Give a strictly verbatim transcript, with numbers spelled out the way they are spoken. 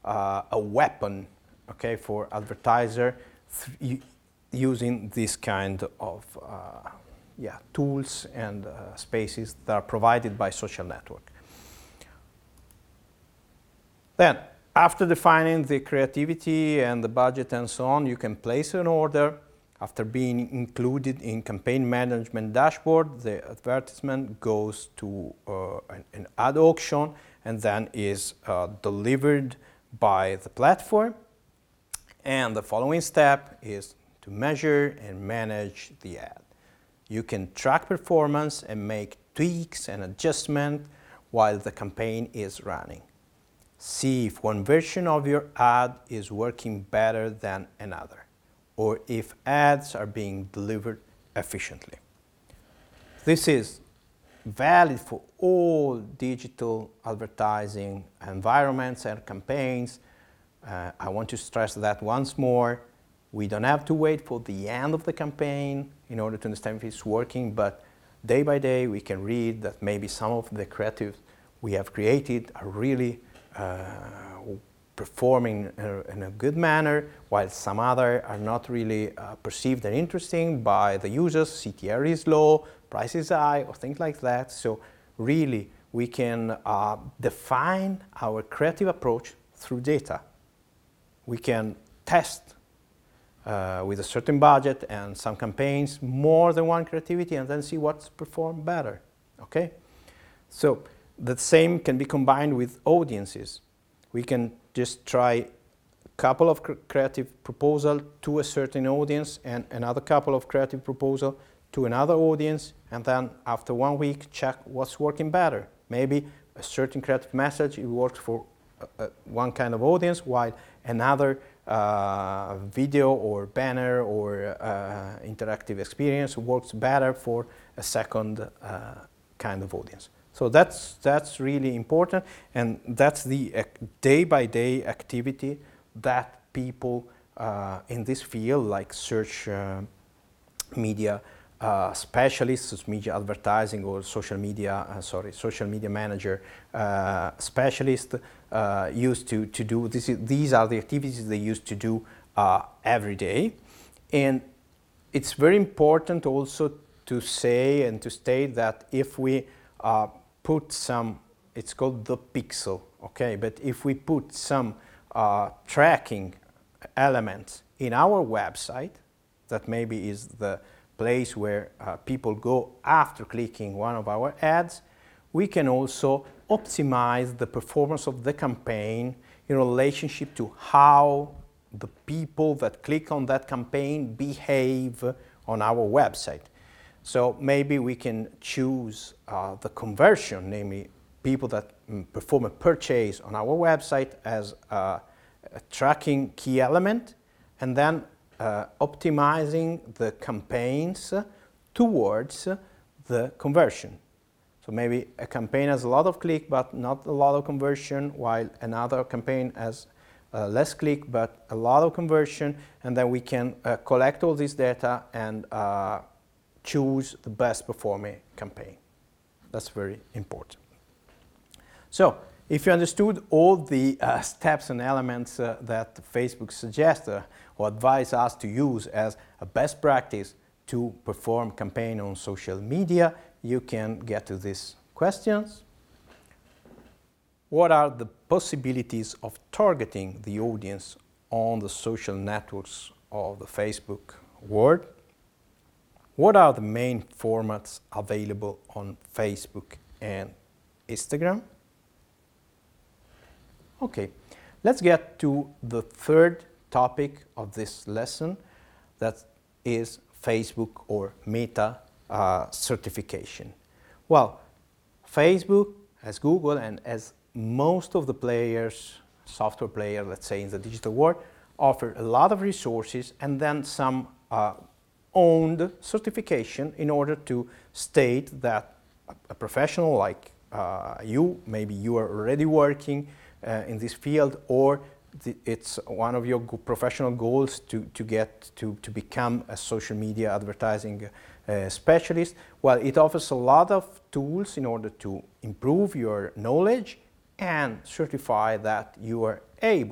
uh, a weapon, okay, for advertiser using this kind of uh, yeah, tools and uh, spaces that are provided by social network. Then, after defining the creativity and the budget and so on, you can place an order. After being included in campaign management dashboard, the advertisement goes to uh, an, an ad auction and then is uh, delivered by the platform. And the following step is to measure and manage the ad. You can track performance and make tweaks and adjustments while the campaign is running. See if one version of your ad is working better than another, or if ads are being delivered efficiently. This is valid for all digital advertising environments and campaigns. Uh, I want to stress that once more. We don't have to wait for the end of the campaign in order to understand if it's working, but day by day we can read that maybe some of the creatives we have created are really uh, performing in a, in a good manner, while some other are not really uh, perceived and interesting by the users. C T R is low, price is high, or things like that. So really we can uh, define our creative approach through data. We can test uh, with a certain budget and some campaigns more than one creativity and then see what's performed better, okay? So the same can be combined with audiences. We can just try a couple of cr creative proposals to a certain audience and another couple of creative proposals to another audience, and then after one week check what's working better. Maybe a certain creative message it works for uh, one kind of audience, while another uh, video or banner or uh, interactive experience works better for a second uh, kind of audience. So that's, that's really important, and that's the uh, day-by-day activity that people uh, in this field, like search uh, media uh, specialists, media advertising, or social media, uh, sorry, social media manager uh, specialists uh, used to, to do. This is, these are the activities they used to do uh, every day. And it's very important also to say and to state that if we uh, put some, it's called the pixel, okay? But if we put some uh, tracking elements in our website, that maybe is the place where uh, people go after clicking one of our ads, we can also optimize the performance of the campaign in relationship to how the people that click on that campaign behave on our website. So maybe we can choose uh, the conversion, namely people that mm, perform a purchase on our website as uh, a tracking key element, and then uh, optimizing the campaigns towards the conversion. So maybe a campaign has a lot of click but not a lot of conversion, while another campaign has uh, less click but a lot of conversion, and then we can uh, collect all this data and uh, choose the best performing campaign. That's very important. So, if you understood all the uh, steps and elements uh, that Facebook suggests uh, or advise us to use as a best practice to perform campaign on social media, you can get to these questions. What are the possibilities of targeting the audience on the social networks of the Facebook world? What are the main formats available on Facebook and Instagram? Okay, let's get to the third topic of this lesson, that is Facebook or Meta uh, certification. Well, Facebook, as Google, and as most of the players, software players, let's say in the digital world, offer a lot of resources and then some uh, owned certification in order to state that a professional like uh, you, maybe you are already working uh, in this field, or the, it's one of your professional goals to, to get to, to become a social media advertising uh, specialist. Well, it offers a lot of tools in order to improve your knowledge and certify that you are able